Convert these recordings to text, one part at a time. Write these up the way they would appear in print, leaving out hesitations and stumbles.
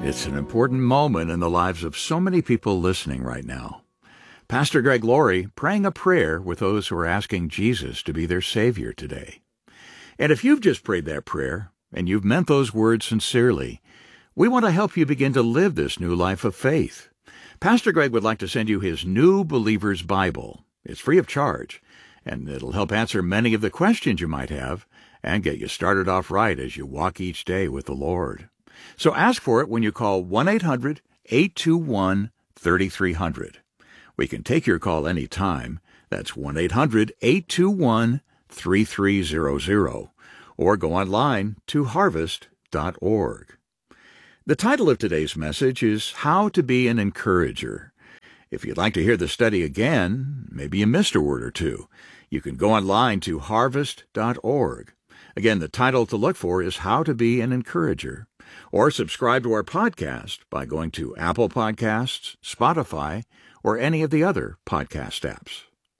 It's an important moment in the lives of so many people listening right now. Pastor Greg Laurie praying a prayer with those who are asking Jesus to be their Savior today. And if you've just prayed that prayer, and you've meant those words sincerely, we want to help you begin to live this new life of faith. Pastor Greg would like to send you his New Believer's Bible. It's free of charge, and it'll help answer many of the questions you might have and get you started off right as you walk each day with the Lord. So ask for it when you call 1-800-821-3300. We can take your call any time. That's 1-800-821-3300. Or go online to harvest.org. The title of today's message is How to Be an Encourager. If you'd like to hear the study again, maybe you missed a word or two, you can go online to harvest.org. Again, the title to look for is How to Be an Encourager. Or subscribe to our podcast by going to Apple Podcasts, Spotify, or any of the other podcast apps.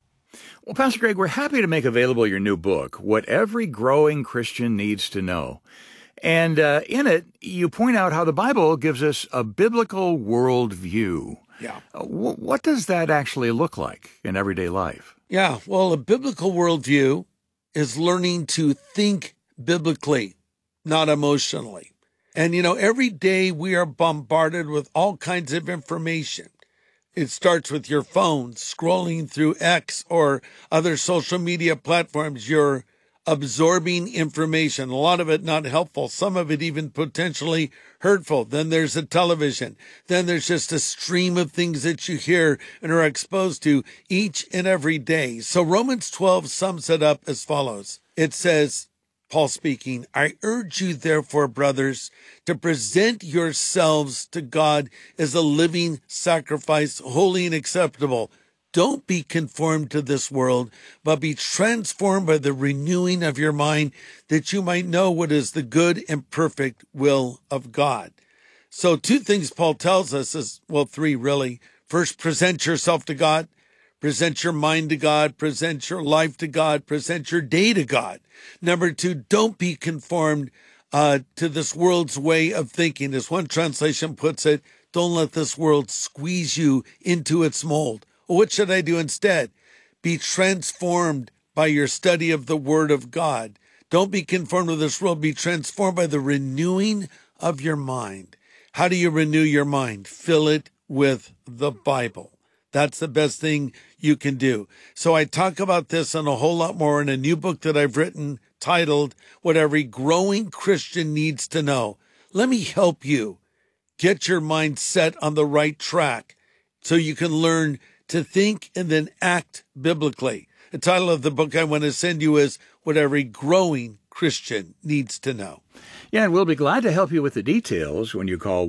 Well, Pastor Greg, we're happy to make available your new book, What Every Growing Christian Needs to Know. And in it, you point out how the Bible gives us a biblical worldview. Yeah. What does that actually look like in everyday life? Yeah, well, a biblical worldview is learning to think biblically, not emotionally. And, every day we are bombarded with all kinds of information. It starts with your phone, scrolling through X or other social media platforms. You're absorbing information, a lot of it not helpful, some of it even potentially hurtful. Then there's the television. Then there's just a stream of things that you hear and are exposed to each and every day. So Romans 12 sums it up as follows. It says, Paul speaking, I urge you, therefore, brothers, to present yourselves to God as a living sacrifice, holy and acceptable. Don't be conformed to this world, but be transformed by the renewing of your mind, that you might know what is the good and perfect will of God. So two things Paul tells us is, three really. First, present yourself to God. Present your mind to God, present your life to God, present your day to God. Number two, don't be conformed to this world's way of thinking. As one translation puts it, don't let this world squeeze you into its mold. Well, what should I do instead? Be transformed by your study of the Word of God. Don't be conformed to this world. Be transformed by the renewing of your mind. How do you renew your mind? Fill it with the Bible. That's the best thing you can do. So I talk about this and a whole lot more in a new book that I've written titled, What Every Growing Christian Needs to Know. Let me help you get your mind set on the right track so you can learn to think and then act biblically. The title of the book I want to send you is What Every Growing Christian Needs to Know. Yeah, and we'll be glad to help you with the details when you call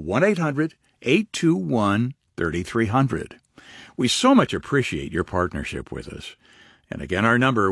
1-800-821-3300. We so much appreciate your partnership with us. And again, our number,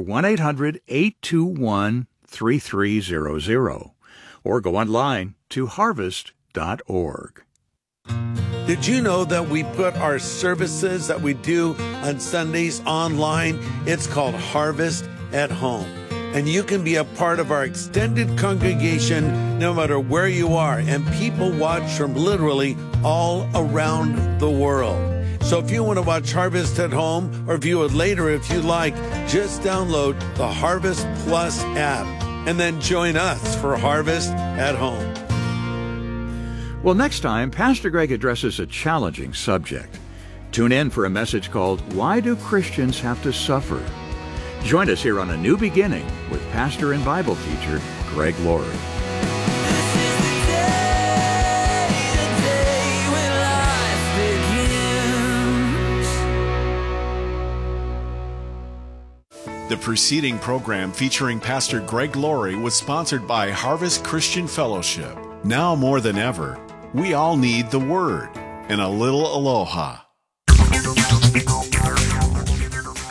1-800-821-3300. Or go online to harvest.org. Did you know that we put our services that we do on Sundays online? It's called Harvest at Home. And you can be a part of our extended congregation no matter where you are. And people watch from literally all around the world. So if you want to watch Harvest at Home or view it later if you like, just download the Harvest Plus app and then join us for Harvest at Home. Well, next time, Pastor Greg addresses a challenging subject. Tune in for a message called, Why Do Christians Have to Suffer? Join us here on A New Beginning with pastor and Bible teacher Greg Laurie. The preceding program featuring Pastor Greg Laurie was sponsored by Harvest Christian Fellowship. Now more than ever, we all need the Word and a little aloha.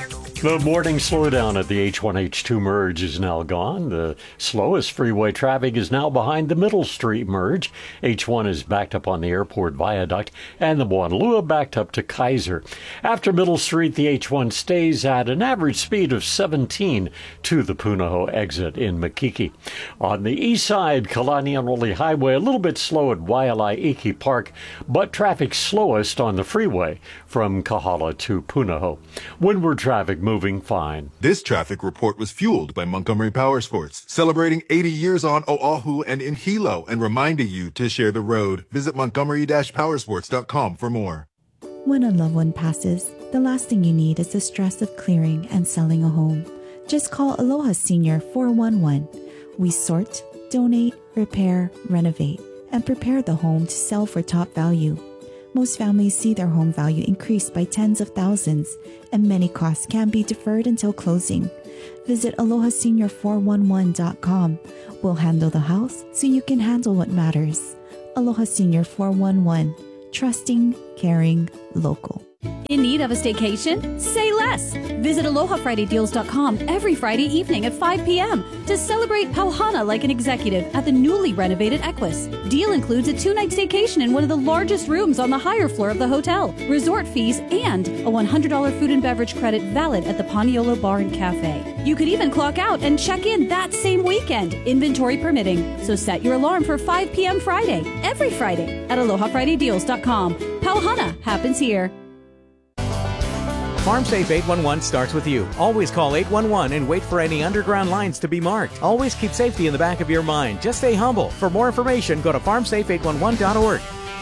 The morning slowdown at the H1-H2 merge is now gone. The slowest freeway traffic is now behind the Middle Street merge. H1 is backed up on the airport viaduct, and the Buonalua backed up to Kaiser. After Middle Street, the H1 stays at an average speed of 17 to the Punahou exit in Makiki. On the east side, Kalanianoli Highway, a little bit slow at Waialaiki Park, but traffic slowest on the freeway from Kahala to Punahou. Windward traffic moving fine. This traffic report was fueled by Montgomery Powersports, celebrating 80 years on Oahu and in Hilo and reminding you to share the road. Visit montgomery-powersports.com for more. When a loved one passes, the last thing you need is the stress of clearing and selling a home. Just call Aloha Senior 411. We sort, donate, repair, renovate, and prepare the home to sell for top value. Most families see their home value increase by tens of thousands, and many costs can be deferred until closing. Visit AlohaSenior411.com. We'll handle the house so you can handle what matters. Aloha Senior 411. Trusting, caring, local. In need of a staycation? Say less! Visit AlohaFridayDeals.com every Friday evening at 5 p.m. to celebrate Pauhana like an executive at the newly renovated Equus. Deal includes a 2-night staycation in one of the largest rooms on the higher floor of the hotel, resort fees, and a $100 food and beverage credit valid at the Paniolo Bar and Cafe. You could even clock out and check in that same weekend, inventory permitting. So set your alarm for 5 p.m. Friday, every Friday at AlohaFridayDeals.com. Pauhana happens here. FarmSafe 811 starts with you. Always call 811 and wait for any underground lines to be marked. Always keep safety in the back of your mind. Just stay humble. For more information, go to farmsafe811.org.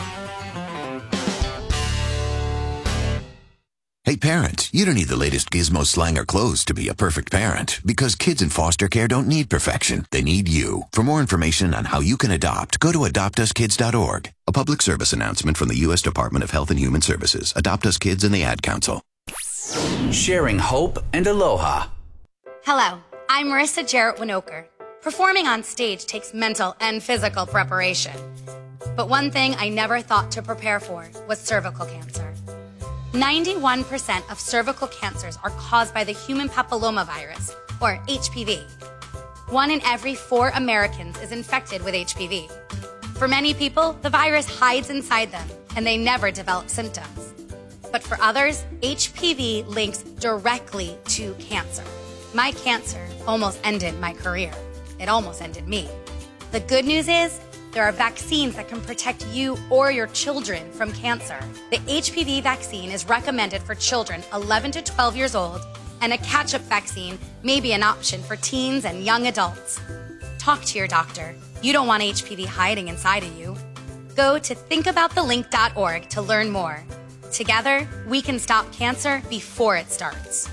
Hey parents, you don't need the latest gizmo, slang, or clothes to be a perfect parent, because kids in foster care don't need perfection. They need you. For more information on how you can adopt, go to adoptuskids.org. A public service announcement from the U.S. Department of Health and Human Services, Adopt Us Kids, and the Ad Council. Sharing hope and aloha. Hello, I'm Marissa Jarrett Winoker. Performing on stage takes mental and physical preparation. But one thing I never thought to prepare for was cervical cancer. 91% of cervical cancers are caused by the human papillomavirus, or HPV. 1 in every 4 Americans is infected with HPV. For many people, the virus hides inside them, and they never develop symptoms. But for others, HPV links directly to cancer. My cancer almost ended my career. It almost ended me. The good news is, there are vaccines that can protect you or your children from cancer. The HPV vaccine is recommended for children 11 to 12 years old, and a catch-up vaccine may be an option for teens and young adults. Talk to your doctor. You don't want HPV hiding inside of you. Go to thinkaboutthelink.org to learn more. Together, we can stop cancer before it starts.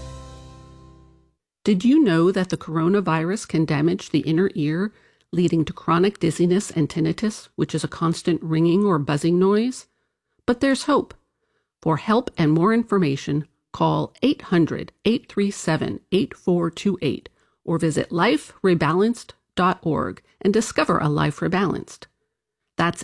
Did you know that the coronavirus can damage the inner ear, leading to chronic dizziness and tinnitus, which is a constant ringing or buzzing noise? But there's hope. For help and more information, call 800-837-8428 or visit liferebalanced.org and discover a life rebalanced. That's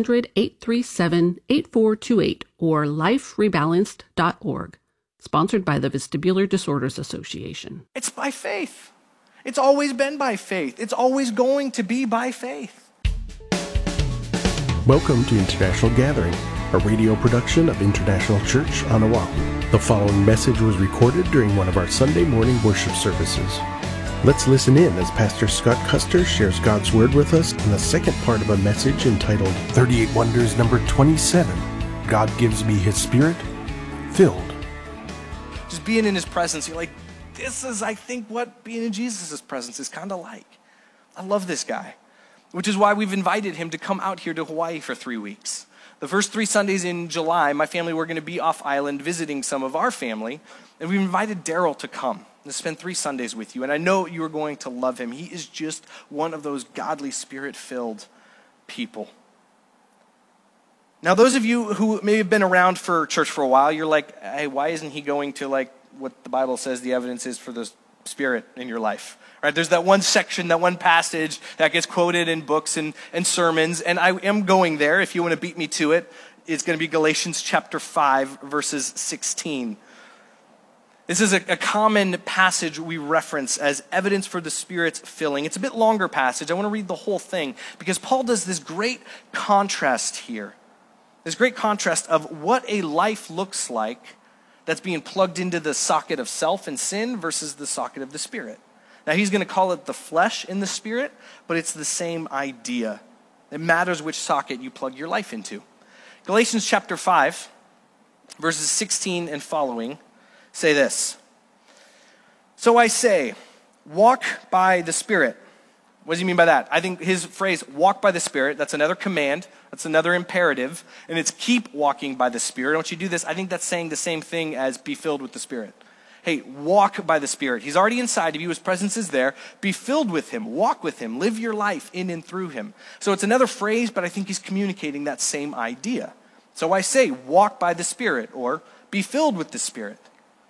800-837-8428 or liferebalanced.org. Sponsored by the Vestibular Disorders Association. It's by faith. It's always been by faith. It's always going to be by faith. Welcome to International Gathering, a radio production of International Church on Oahu. The following message was recorded during one of our Sunday morning worship services. Let's listen in as Pastor Scott Custer shares God's Word with us in the second part of a message entitled 38 Wonders number 27, God Gives Me His Spirit, Filled. Just being in His presence, you're like, this is, I think, what being in Jesus' presence is kind of like. I love this guy, which is why we've invited him to come out here to Hawaii for 3 weeks. The first 3 Sundays in July, my family were going to be off island visiting some of our family, and we've invited Daryl to come to spend 3 Sundays with you, and I know you are going to love him. He is just one of those godly, spirit-filled people. Now, those of you who may have been around for church for a while, you're like, hey, why isn't he going to like what the Bible says the evidence is for the Spirit in your life? Right? There's that one section, that one passage that gets quoted in books and sermons, and I am going there. If you want to beat me to it, it's going to be Galatians chapter 5, verses 16. This is a common passage we reference as evidence for the Spirit's filling. It's a bit longer passage. I want to read the whole thing because Paul does this great contrast here. This great contrast of what a life looks like that's being plugged into the socket of self and sin versus the socket of the Spirit. Now he's going to call it the flesh and the Spirit, but it's the same idea. It matters which socket you plug your life into. Galatians chapter 5, verses 16 and following say this. So I say, walk by the Spirit. What does he mean by that? I think his phrase, walk by the Spirit, that's another command, that's another imperative, and it's keep walking by the Spirit. Don't you do this? I think that's saying the same thing as be filled with the Spirit. Hey, walk by the Spirit. He's already inside of you. His presence is there. Be filled with him. Walk with him. Live your life in and through him. So it's another phrase, but I think he's communicating that same idea. So I say, walk by the Spirit, or be filled with the Spirit.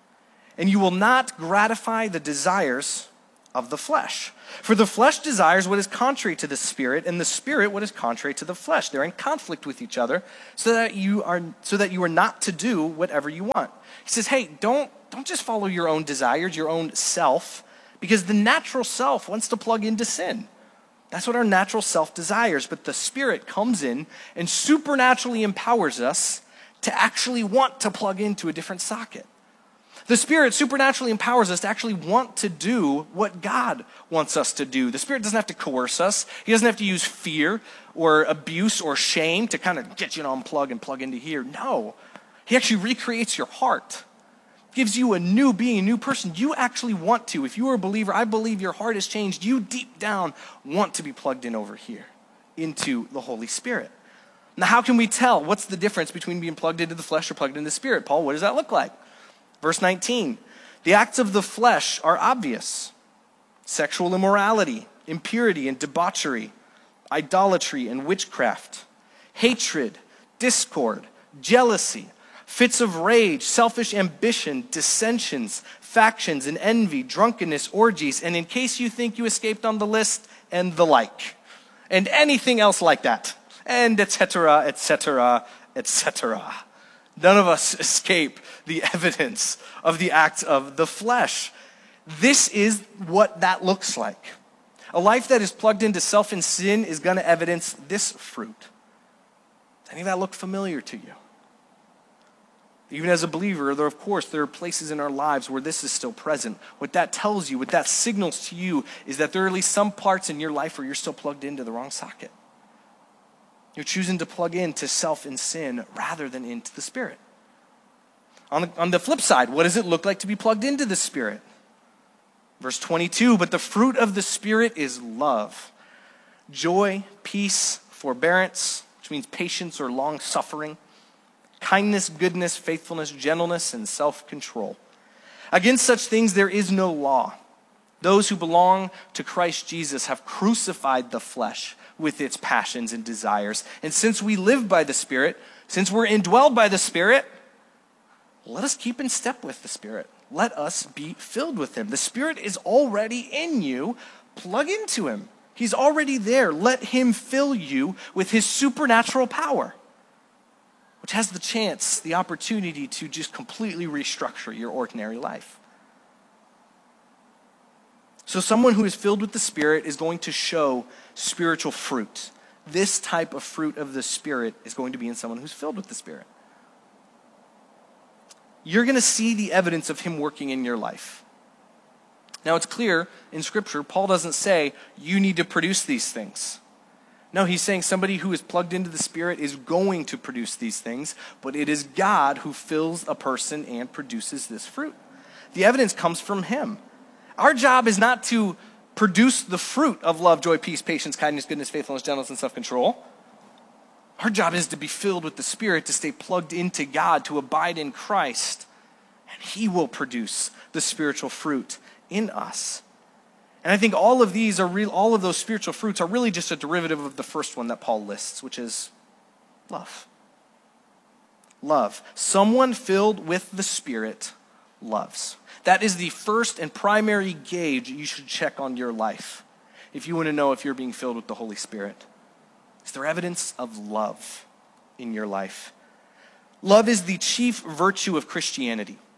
And you will not gratify the desires of the flesh. For the flesh desires what is contrary to the Spirit, and the Spirit what is contrary to the flesh. They're in conflict with each other, so that you are not to do whatever you want. He says, hey, don't just follow your own desires, your own self, because the natural self wants to plug into sin. That's what our natural self desires, but the Spirit comes in and supernaturally empowers us to actually want to plug into a different socket. The Spirit supernaturally empowers us to actually want to do what God wants us to do. The Spirit doesn't have to coerce us. He doesn't have to use fear or abuse or shame to kind of get you to unplug and plug into here. No, he actually recreates your heart, gives you a new being, a new person. You actually want to. If you are a believer, I believe your heart has changed. You deep down want to be plugged in over here into the Holy Spirit. Now, how can we tell? What's the difference between being plugged into the flesh or plugged into the Spirit? Paul, what does that look like? Verse 19, the acts of the flesh are obvious. Sexual immorality, impurity and debauchery, idolatry and witchcraft, hatred, discord, jealousy, fits of rage, selfish ambition, dissensions, factions and envy, drunkenness, orgies, and in case you think you escaped on the list, and the like, and anything else like that, and etc., etc., etc. None of us escape the evidence of the acts of the flesh. This is what that looks like. A life that is plugged into self and sin is going to evidence this fruit. Does any of that look familiar to you? Even as a believer, there are places in our lives where this is still present. What that tells you, what that signals to you, is that there are at least some parts in your life where you're still plugged into the wrong socket. You're choosing to plug into self and sin rather than into the Spirit. On the flip side, what does it look like to be plugged into the Spirit? Verse 22, but the fruit of the Spirit is love, joy, peace, forbearance, which means patience or long suffering, kindness, goodness, faithfulness, gentleness, and self-control. Against such things there is no law. Those who belong to Christ Jesus have crucified the flesh with its passions and desires. And since we live by the Spirit, since we're indwelled by the Spirit, let us keep in step with the Spirit. Let us be filled with him. The Spirit is already in you. Plug into him. He's already there. Let him fill you with his supernatural power, which has the chance, the opportunity to just completely restructure your ordinary life. So someone who is filled with the Spirit is going to show spiritual fruit. This type of fruit of the Spirit is going to be in someone who's filled with the Spirit. You're going to see the evidence of him working in your life. Now it's clear in Scripture, Paul doesn't say you need to produce these things. No, he's saying somebody who is plugged into the Spirit is going to produce these things, but it is God who fills a person and produces this fruit. The evidence comes from him. Our job is not to produce the fruit of love, joy, peace, patience, kindness, goodness, faithfulness, gentleness, and self-control. Our job is to be filled with the Spirit, to stay plugged into God, to abide in Christ, and he will produce the spiritual fruit in us. And I think all of these are all of those spiritual fruits are really just a derivative of the first one that Paul lists, which is love. Love. Someone filled with the Spirit loves. That is the first and primary gauge you should check on your life if you want to know if you're being filled with the Holy Spirit. Is there evidence of love in your life? Love is the chief virtue of Christianity.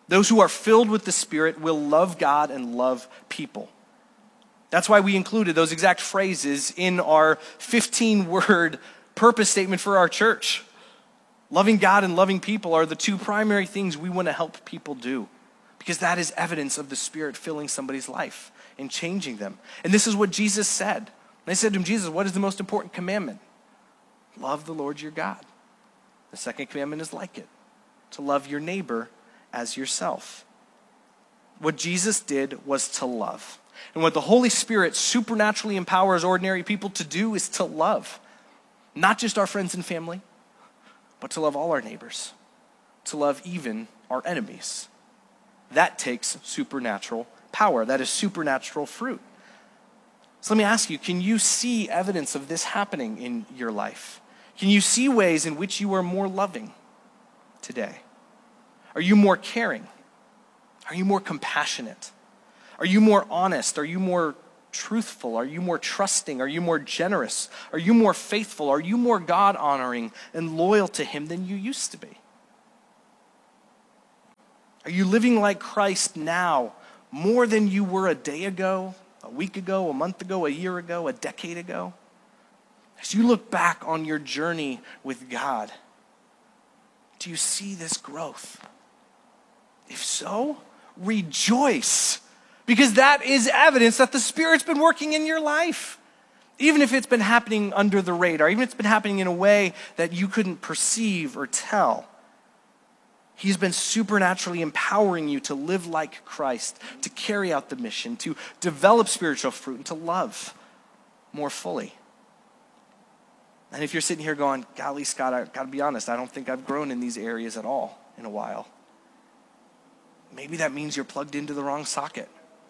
Those who are filled with the Spirit will love God and love people. That's why we included those exact phrases in our 15-word purpose statement for our church. Loving God and loving people are the two primary things we want to help people do, because that is evidence of the Spirit filling somebody's life and changing them. And this is what Jesus said. They said to him, Jesus, what is the most important commandment? Love the Lord your God. The second commandment is like it, to love your neighbor as yourself. What Jesus did was to love. And what the Holy Spirit supernaturally empowers ordinary people to do is to love. Not just our friends and family, but to love all our neighbors. To love even our enemies. That takes supernatural power. That is supernatural fruit. So let me ask you, can you see evidence of this happening in your life? Can you see ways in which you are more loving today? Are you more caring? Are you more compassionate? Are you more honest? Are you more truthful? Are you more trusting? Are you more generous? Are you more faithful? Are you more God-honoring and loyal to him than you used to be? Are you living like Christ now more than you were a day ago, a week ago, a month ago, a year ago, a decade ago? As you look back on your journey with God, do you see this growth? If so, rejoice, because that is evidence that the Spirit's been working in your life. Even if it's been happening under the radar, even if it's been happening in a way that you couldn't perceive or tell. He's been supernaturally empowering you to live like Christ, to carry out the mission, to develop spiritual fruit, and to love more fully. And if you're sitting here going, golly, Scott, I've got to be honest, I don't think I've grown in these areas at all in a while. Maybe that means you're plugged into the wrong socket.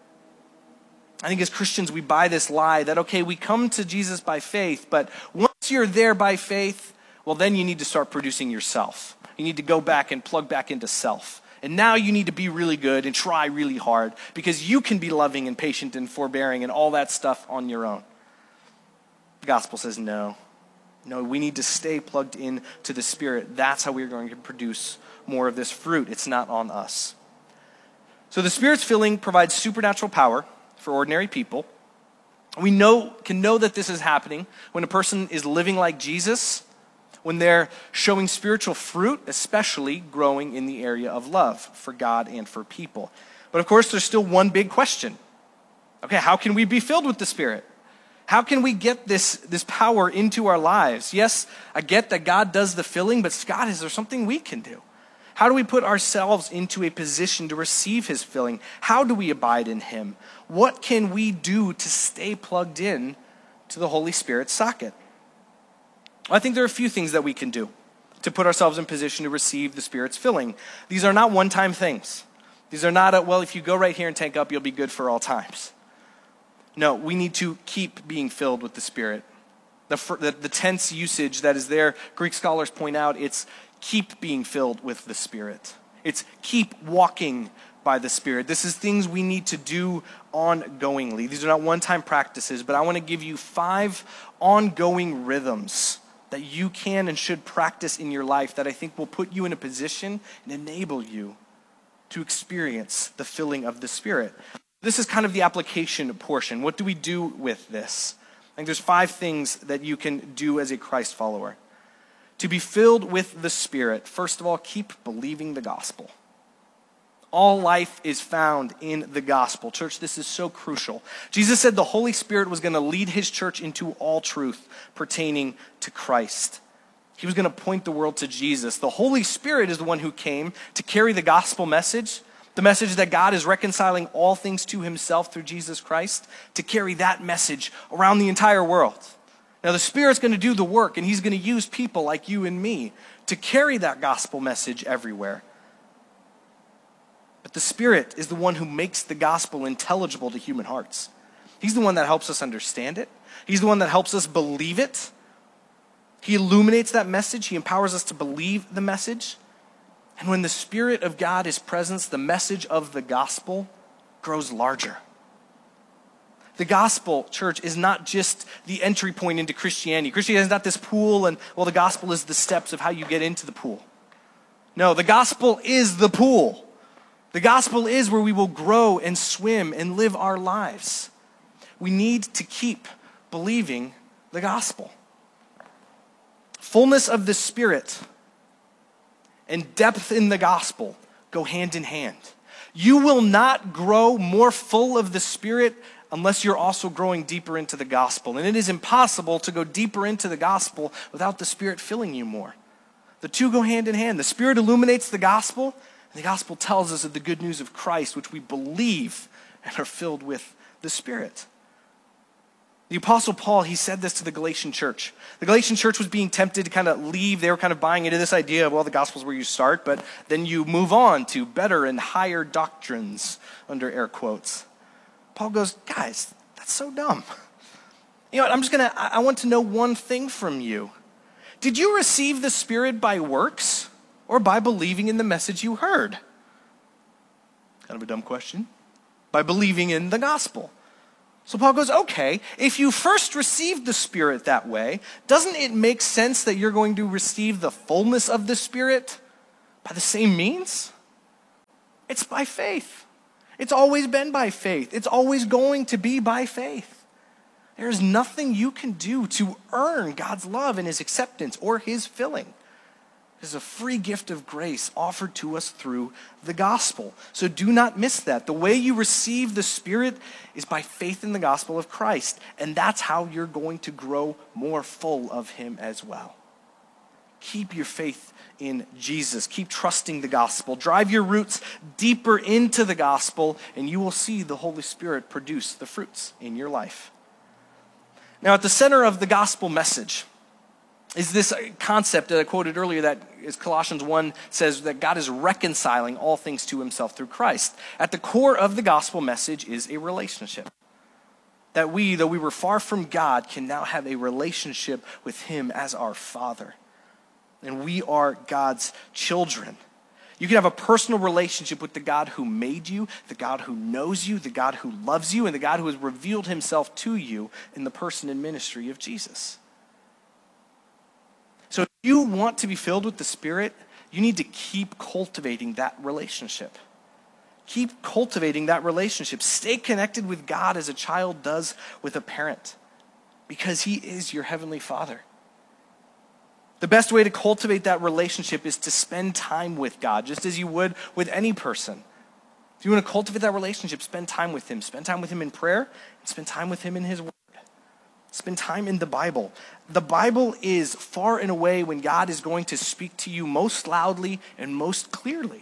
I think as Christians, we buy this lie that, okay, we come to Jesus by faith, but once you're there by faith, well, then you need to start producing yourself. You need to go back and plug back into self. And now you need to be really good and try really hard because you can be loving and patient and forbearing and all that stuff on your own. The gospel says no. No, we need to stay plugged in to the Spirit. That's how we're going to produce more of this fruit. It's not on us. So the Spirit's filling provides supernatural power for ordinary people. We can know that this is happening when a person is living like Jesus, when they're showing spiritual fruit, especially growing in the area of love for God and for people. But of course, there's still one big question. Okay, how can we be filled with the Spirit? How can we get this power into our lives? Yes, I get that God does the filling, but Scott, is there something we can do? How do we put ourselves into a position to receive his filling? How do we abide in him? What can we do to stay plugged in to the Holy Spirit socket? I think there are a few things that we can do to put ourselves in position to receive the Spirit's filling. These are not one-time things. These are not well, if you go right here and tank up, you'll be good for all times. No, we need to keep being filled with the Spirit. The tense usage that is there, Greek scholars point out, it's keep being filled with the Spirit. It's keep walking by the Spirit. This is things we need to do ongoingly. These are not one-time practices, but I want to give you 5 ongoing rhythms that you can and should practice in your life that I think will put you in a position and enable you to experience the filling of the Spirit. This is kind of the application portion. What do we do with this? I think there's 5 things that you can do as a Christ follower. To be filled with the Spirit, first of all, keep believing the gospel. All life is found in the gospel. Church, this is so crucial. Jesus said the Holy Spirit was going to lead his church into all truth pertaining to Christ. He was going to point the world to Jesus. The Holy Spirit is the one who came to carry the gospel message, the message that God is reconciling all things to himself through Jesus Christ, to carry that message around the entire world. Now, the Spirit's going to do the work, and he's going to use people like you and me to carry that gospel message everywhere. But the Spirit is the one who makes the gospel intelligible to human hearts. He's the one that helps us understand it. He's the one that helps us believe it. He illuminates that message. He empowers us to believe the message. And when the Spirit of God is present, the message of the gospel grows larger. The gospel, church, is not just the entry point into Christianity. Christianity is not this pool and, well, the gospel is the steps of how you get into the pool. No, the gospel is the pool. The gospel is where we will grow and swim and live our lives. We need to keep believing the gospel. Fullness of the Spirit and depth in the gospel go hand in hand. You will not grow more full of the Spirit unless you're also growing deeper into the gospel. And it is impossible to go deeper into the gospel without the Spirit filling you more. The two go hand in hand. The Spirit illuminates the gospel, and the gospel tells us of the good news of Christ, which we believe and are filled with the Spirit. The Apostle Paul, he said this to the Galatian church. The Galatian church was being tempted to kind of leave. They were kind of buying into this idea of, well, the gospel's where you start, but then you move on to better and higher doctrines, under air quotes. Paul goes, guys, that's so dumb. You know what, I want to know one thing from you. Did you receive the Spirit by works or by believing in the message you heard? Kind of a dumb question. By believing in the gospel. So Paul goes, okay, if you first received the Spirit that way, doesn't it make sense that you're going to receive the fullness of the Spirit by the same means? It's by faith. It's always been by faith. It's always going to be by faith. There is nothing you can do to earn God's love and his acceptance or his filling. It is a free gift of grace offered to us through the gospel. So do not miss that. The way you receive the Spirit is by faith in the gospel of Christ. And that's how you're going to grow more full of him as well. Keep your faith in Jesus. Keep trusting the gospel. Drive your roots deeper into the gospel, and you will see the Holy Spirit produce the fruits in your life. Now, at the center of the gospel message is this concept that I quoted earlier that is Colossians 1 says that God is reconciling all things to himself through Christ. At the core of the gospel message is a relationship. That we, though we were far from God, can now have a relationship with him as our Father. And we are God's children. You can have a personal relationship with the God who made you, the God who knows you, the God who loves you, and the God who has revealed himself to you in the person and ministry of Jesus. So if you want to be filled with the Spirit, you need to keep cultivating that relationship. Keep cultivating that relationship. Stay connected with God as a child does with a parent, because he is your heavenly Father. The best way to cultivate that relationship is to spend time with God, just as you would with any person. If you want to cultivate that relationship, spend time with him. Spend time with him in prayer, and spend time with him in his word. Spend time in the Bible. The Bible is far and away when God is going to speak to you most loudly and most clearly.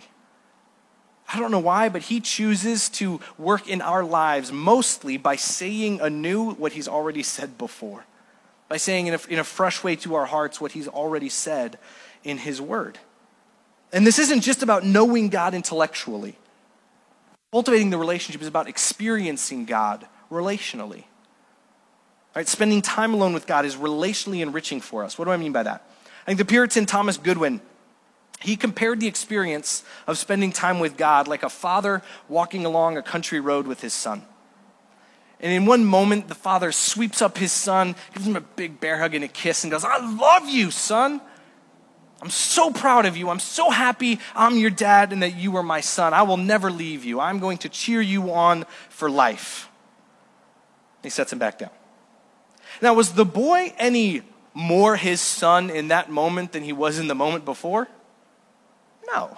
I don't know why, but he chooses to work in our lives mostly by saying anew what he's already said before. By saying in a fresh way to our hearts what he's already said in his word. And this isn't just about knowing God intellectually. Cultivating the relationship is about experiencing God relationally. Right? Spending time alone with God is relationally enriching for us. What do I mean by that? I think the Puritan Thomas Goodwin, he compared the experience of spending time with God like a father walking along a country road with his son. And in one moment, the father sweeps up his son, gives him a big bear hug and a kiss, and goes, I love you, son. I'm so proud of you. I'm so happy I'm your dad and that you are my son. I will never leave you. I'm going to cheer you on for life. He sets him back down. Now, was the boy any more his son in that moment than he was in the moment before? No.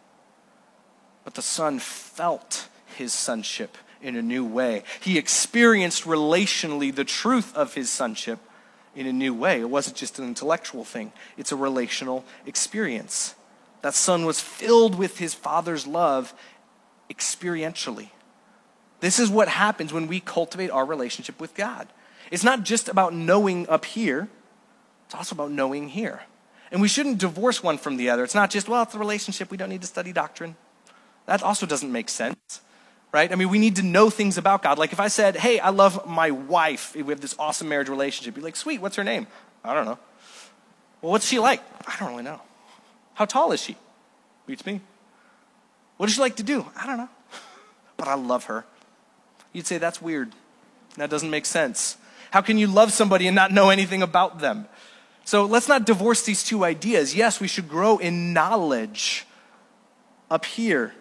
But the son felt his sonship in a new way. He experienced relationally the truth of his sonship in a new way. It wasn't just an intellectual thing. It's a relational experience. That son was filled with his father's love experientially. This is what happens when we cultivate our relationship with God. It's not just about knowing up here. It's also about knowing here. And we shouldn't divorce one from the other. It's not just, well, it's a relationship. We don't need to study doctrine. That also doesn't make sense. Right? I mean, we need to know things about God. Like if I said, hey, I love my wife. We have this awesome marriage relationship. You're like, sweet, what's her name? I don't know. Well, what's she like? I don't really know. How tall is she? Beats me. What does she like to do? I don't know. But I love her. You'd say, that's weird. That doesn't make sense. How can you love somebody and not know anything about them? So let's not divorce these two ideas. Yes, we should grow in knowledge up here.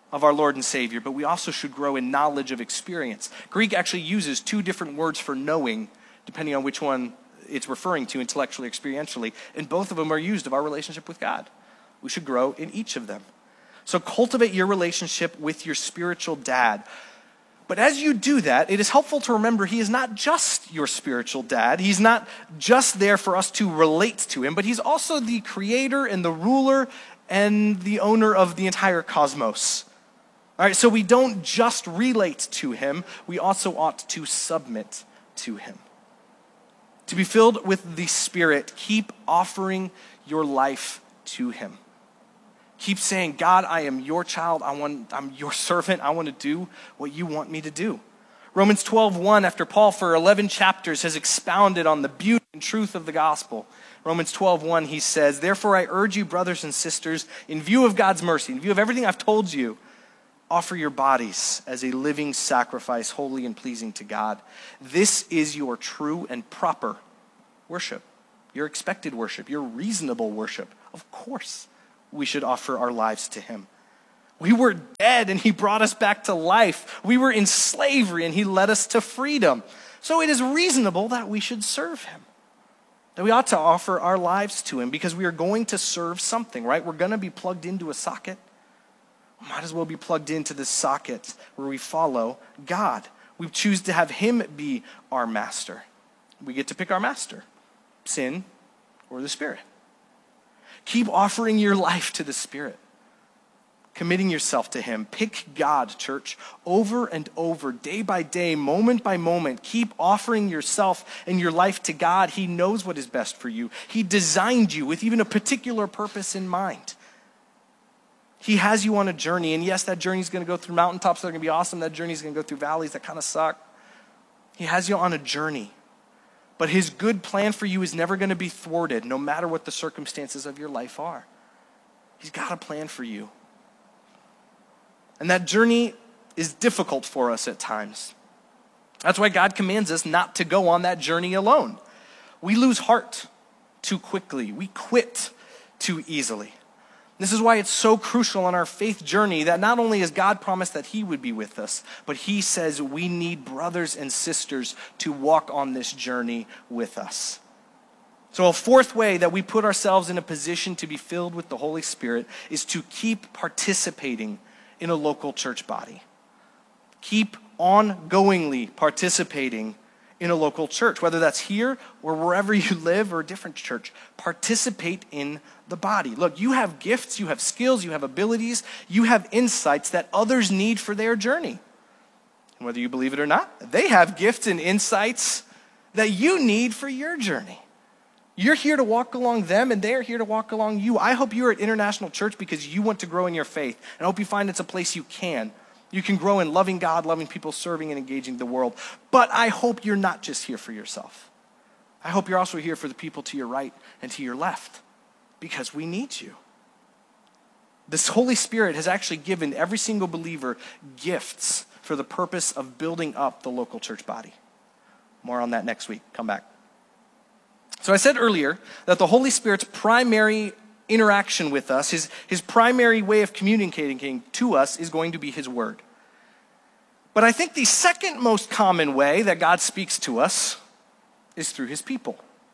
of our Lord and Savior, but we also should grow in knowledge of experience. Greek actually uses two different words for knowing, depending on which one it's referring to intellectually, experientially, and both of them are used of our relationship with God. We should grow in each of them. So cultivate your relationship with your spiritual dad. But as you do that, it is helpful to remember he is not just your spiritual dad. He's not just there for us to relate to him, but he's also the creator and the ruler and the owner of the entire cosmos. All right, so we don't just relate to him, we also ought to submit to him. To be filled with the Spirit, keep offering your life to him. Keep saying, God, I am your child. I'm your servant. I want to do what you want me to do. Romans 12:1, after Paul for 11 chapters has expounded on the beauty and truth of the gospel. Romans 12:1, he says, therefore I urge you, brothers and sisters, in view of God's mercy, in view of everything I've told you, offer your bodies as a living sacrifice, holy and pleasing to God. This is your true and proper worship, your expected worship, your reasonable worship. Of course, we should offer our lives to him. We were dead and he brought us back to life. We were in slavery and he led us to freedom. So it is reasonable that we should serve him, that we ought to offer our lives to him because we are going to serve something, right? We're going to be plugged into a socket. We might as well be plugged into the socket where we follow God. We choose to have him be our master. We get to pick our master, sin or the Spirit. Keep offering your life to the Spirit, committing yourself to him. Pick God, church, over and over, day by day, moment by moment. Keep offering yourself and your life to God. He knows what is best for you. He designed you with even a particular purpose in mind. He has you on a journey, and yes, that journey is going to go through mountaintops that are going to be awesome. That journey is going to go through valleys that kind of suck. He has you on a journey. But his good plan for you is never going to be thwarted, no matter what the circumstances of your life are. He's got a plan for you. And that journey is difficult for us at times. That's why God commands us not to go on that journey alone. We lose heart too quickly. We quit too easily. This is why it's so crucial on our faith journey that not only has God promised that he would be with us, but he says we need brothers and sisters to walk on this journey with us. So a fourth way that we put ourselves in a position to be filled with the Holy Spirit is to keep participating in a local church body. Keep ongoingly participating in a local church, whether that's here or wherever you live or a different church. Participate in the body. Look, you have gifts, you have skills, you have abilities, you have insights that others need for their journey. And whether you believe it or not, they have gifts and insights that you need for your journey. You're here to walk along them and they're here to walk along you. I hope you're at International Church because you want to grow in your faith. And I hope you find it's a place you can. You can grow in loving God, loving people, serving and engaging the world. But I hope you're not just here for yourself. I hope you're also here for the people to your right and to your left, because we need you. This Holy Spirit has actually given every single believer gifts for the purpose of building up the local church body. More on that next week. Come back. So I said earlier that the Holy Spirit's primary interaction with us, his primary way of communicating to us is going to be his word. But I think the second most common way that God speaks to us is through his people.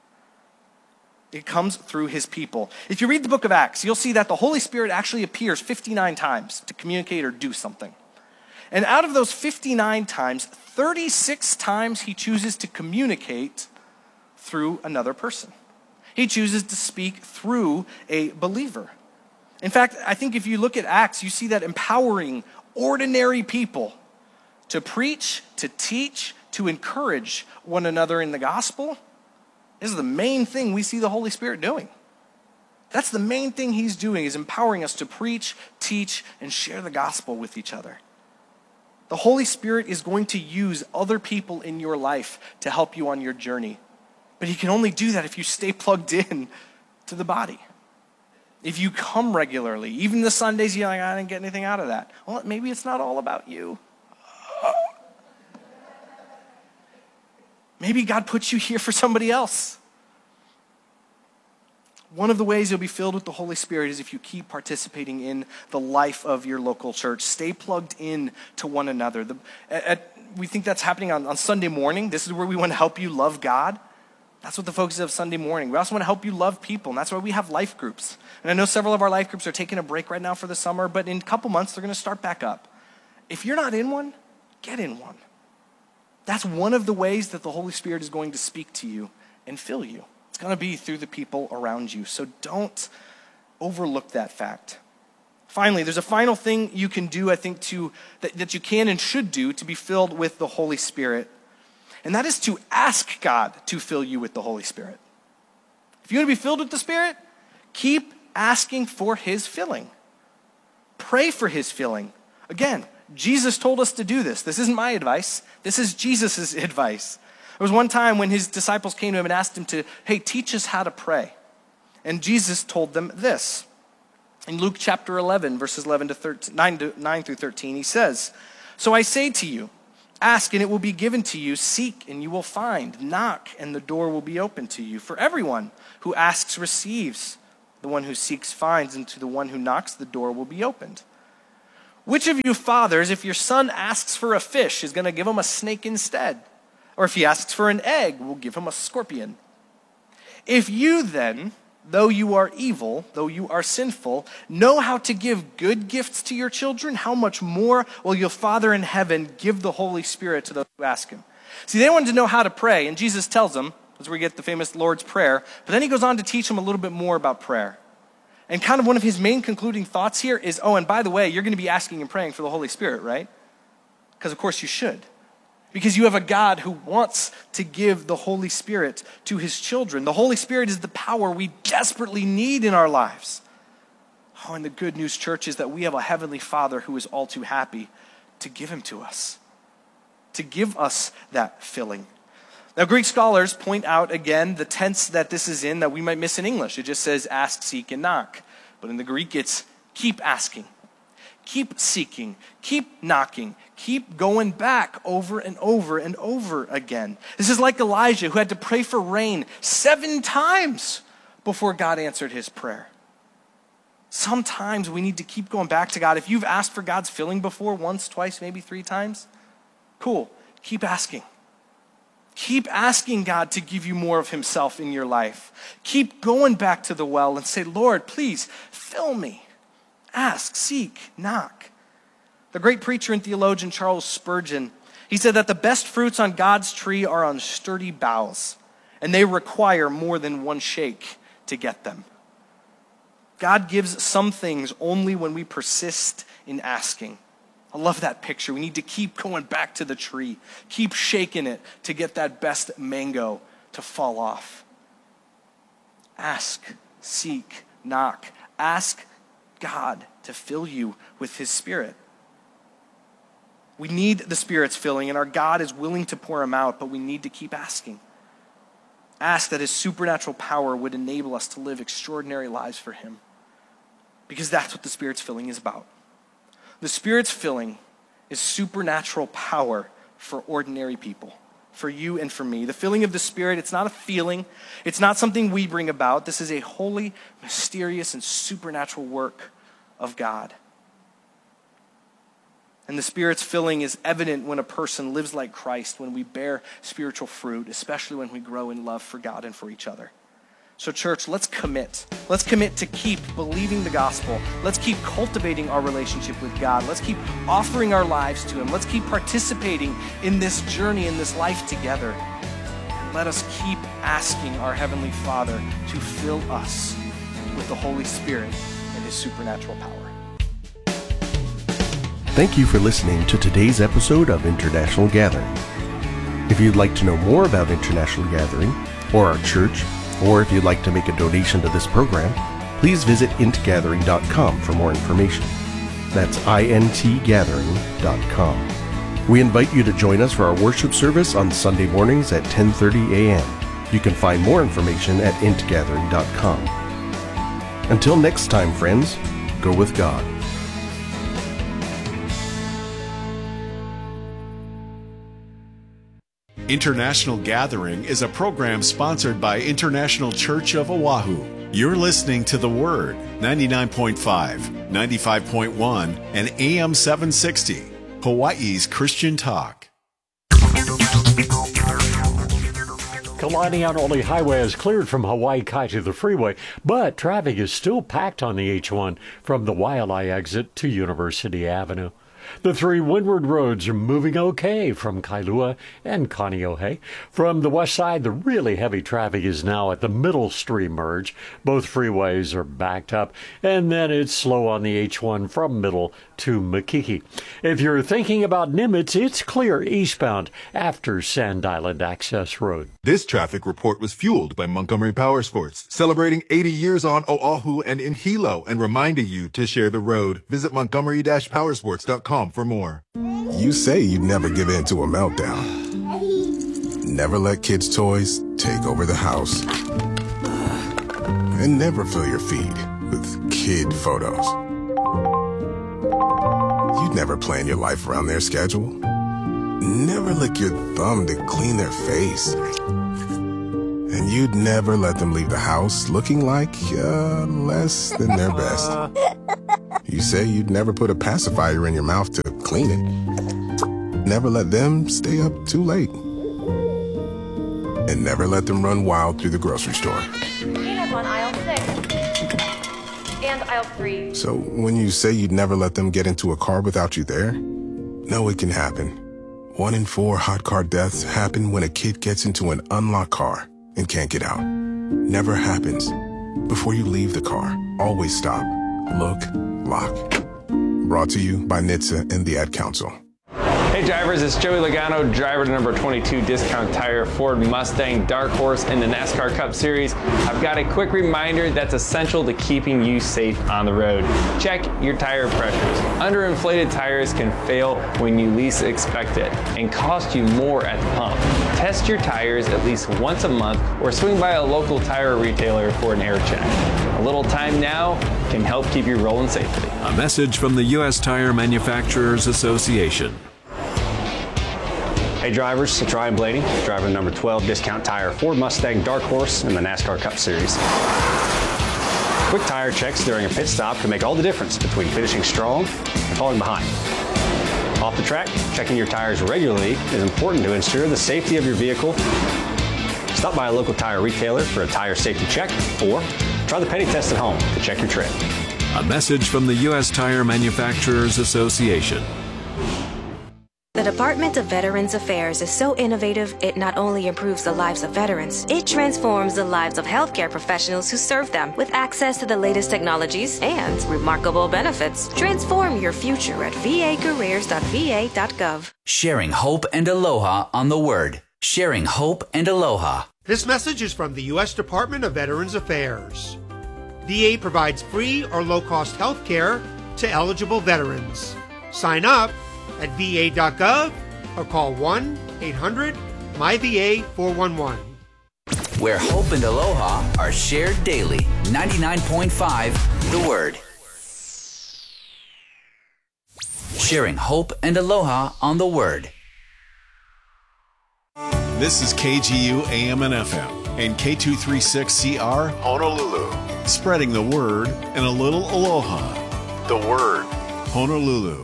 It comes through his people. If you read the book of Acts, you'll see that the Holy Spirit actually appears 59 times to communicate or do something. And out of those 59 times, 36 times he chooses to communicate through another person. He chooses to speak through a believer. In fact, I think if you look at Acts, you see that empowering ordinary people to preach, to teach, to encourage one another in the gospel is the main thing we see the Holy Spirit doing. That's the main thing he's doing, is empowering us to preach, teach, and share the gospel with each other. The Holy Spirit is going to use other people in your life to help you on your journey. But he can only do that if you stay plugged in to the body. If you come regularly, even the Sundays you're like, I didn't get anything out of that. Well, maybe it's not all about you. Maybe God put you here for somebody else. One of the ways you'll be filled with the Holy Spirit is if you keep participating in the life of your local church. Stay plugged in to one another. We think that's happening on Sunday morning. This is where we want to help you love God. That's what the focus is of Sunday morning. We also want to help you love people, and that's why we have life groups. And I know several of our life groups are taking a break right now for the summer, but in a couple months, they're going to start back up. If you're not in one, get in one. That's one of the ways that the Holy Spirit is going to speak to you and fill you. It's going to be through the people around you. So don't overlook that fact. Finally, there's a final thing you can do, I think, that you can and should do to be filled with the Holy Spirit. And that is to ask God to fill you with the Holy Spirit. If you want to be filled with the Spirit, keep asking for his filling. Pray for his filling. Again, Jesus told us to do this. This isn't my advice. This is Jesus' advice. There was one time when his disciples came to him and asked him hey, teach us how to pray. And Jesus told them this. In Luke chapter 11, verses 9 through 13, he says, "So I say to you, ask and it will be given to you, seek and you will find, knock and the door will be open to you. For everyone who asks receives, the one who seeks finds, and to the one who knocks the door will be opened. Which of you fathers, if your son asks for a fish, is going to give him a snake instead? Or if he asks for an egg, will give him a scorpion? If you then, though you are evil, though you are sinful, know how to give good gifts to your children, how much more will your Father in heaven give the Holy Spirit to those who ask him?" See, they wanted to know how to pray, and Jesus tells them, that's where we get the famous Lord's Prayer, but then he goes on to teach them a little bit more about prayer. And kind of one of his main concluding thoughts here is, and by the way, you're going to be asking and praying for the Holy Spirit, right? Because of course you should. Because you have a God who wants to give the Holy Spirit to his children. The Holy Spirit is the power we desperately need in our lives. And the good news, church, is that we have a heavenly Father who is all too happy to give him to us, to give us that filling. Now, Greek scholars point out again the tense that this is in that we might miss in English. It just says ask, seek, and knock. But in the Greek, it's keep asking. Keep seeking, keep knocking, keep going back over and over and over again. This is like Elijah, who had to pray for rain 7 times before God answered his prayer. Sometimes we need to keep going back to God. If you've asked for God's filling before, once, twice, maybe 3 times, cool, keep asking. Keep asking God to give you more of himself in your life. Keep going back to the well and say, Lord, please fill me. Ask, seek, knock. The great preacher and theologian Charles Spurgeon, he said that the best fruits on God's tree are on sturdy boughs, and they require more than one shake to get them. God gives some things only when we persist in asking. I love that picture. We need to keep going back to the tree, keep shaking it to get that best mango to fall off. Ask, seek, knock. Ask God to fill you with his Spirit. We need the Spirit's filling, and our God is willing to pour him out, but we need to keep asking. Ask that his supernatural power would enable us to live extraordinary lives for him, because that's what the Spirit's filling is about. The Spirit's filling is supernatural power for ordinary people, for you and for me. The filling of the Spirit, it's not a feeling. It's not something we bring about. This is a holy, mysterious, and supernatural work of God. And the Spirit's filling is evident when a person lives like Christ, when we bear spiritual fruit, especially when we grow in love for God and for each other. So church, let's commit. Let's commit to keep believing the gospel. Let's keep cultivating our relationship with God. Let's keep offering our lives to him. Let's keep participating in this journey, in this life together. And let us keep asking our Heavenly Father to fill us with the Holy Spirit and his supernatural power. Thank you for listening to today's episode of International Gathering. If you'd like to know more about International Gathering or our church, or if you'd like to make a donation to this program, please visit intgathering.com for more information. That's intgathering.com. We invite you to join us for our worship service on Sunday mornings at 10:30 a.m. You can find more information at intgathering.com. Until next time, friends, go with God. International Gathering is a program sponsored by International Church of Oahu. You're listening to The Word, 99.5, 95.1, and AM 760, Hawaii's Christian Talk. Kalani Anole Highway is cleared from Hawaii Kai to the freeway, but traffic is still packed on the H1 from the Waialae exit to University Avenue. The three windward roads are moving okay from Kailua and Kaneohe. From the west side, the really heavy traffic is now at the Middle Street merge. Both freeways are backed up, and then it's slow on the H1 from Middle to Makiki. If you're thinking about Nimitz, it's clear eastbound after Sand Island Access Road. This traffic report was fueled by Montgomery Power Sports, celebrating 80 years on Oahu and in Hilo, and reminding you to share the road. Visit montgomery-powersports.com for more. You say you'd never give in to a meltdown. Never let kids' toys take over the house. And never fill your feed with kid photos. You'd never plan your life around their schedule. Never lick your thumb to clean their face. And you'd never let them leave the house looking like less than their best. You say you'd never put a pacifier in your mouth to clean it. Never let them stay up too late. And never let them run wild through the grocery store. Peanuts on aisle 6. And aisle 3. So when you say you'd never let them get into a car without you there, no, it can happen. 1 in 4 hot car deaths happen when a kid gets into an unlocked car and can't get out. Never happens. Before you leave the car, always stop, look, lock. Brought to you by NHTSA and the Ad Council. Hey drivers, it's Joey Logano, driver to number 22 Discount Tire Ford Mustang Dark Horse in the NASCAR Cup Series. I've got a quick reminder that's essential to keeping you safe on the road. Check your tire pressures. Underinflated tires can fail when you least expect it and cost you more at the pump. Test your tires at least once a month or swing by a local tire retailer for an air check. A little time now can help keep you rolling safely. A message from the U.S. Tire Manufacturers Association. Hey drivers, it's Ryan Blaney, driver number 12 Discount Tire Ford Mustang Dark Horse in the NASCAR Cup Series. Quick tire checks during a pit stop can make all the difference between finishing strong and falling behind. Off the track, checking your tires regularly is important to ensure the safety of your vehicle. Stop by a local tire retailer for a tire safety check or try the Penny Test at home to check your tread. A message from the U.S. Tire Manufacturers Association. The Department of Veterans Affairs is so innovative, it not only improves the lives of veterans, it transforms the lives of healthcare professionals who serve them with access to the latest technologies and remarkable benefits. Transform your future at vacareers.va.gov. Sharing hope and aloha on the Word. Sharing hope and aloha. This message is from the U.S. Department of Veterans Affairs. VA provides free or low-cost health care to eligible veterans. Sign up at va.gov or call 1-800-MyVA411. Where hope and aloha are shared daily. 99.5 The Word. Sharing hope and aloha on the Word. This is KGU AM and FM and K236CR Honolulu. Spreading the word and a little aloha. The Word, Honolulu.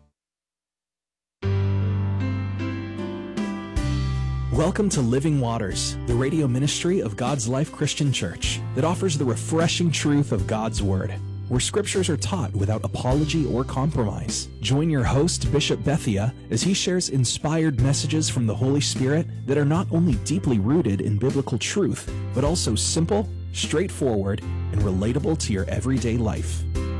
Welcome to Living Waters, the radio ministry of God's Life Christian Church that offers the refreshing truth of God's Word, where scriptures are taught without apology or compromise. Join your host, Bishop Bethia, as he shares inspired messages from the Holy Spirit that are not only deeply rooted in biblical truth, but also simple, straightforward, and relatable to your everyday life.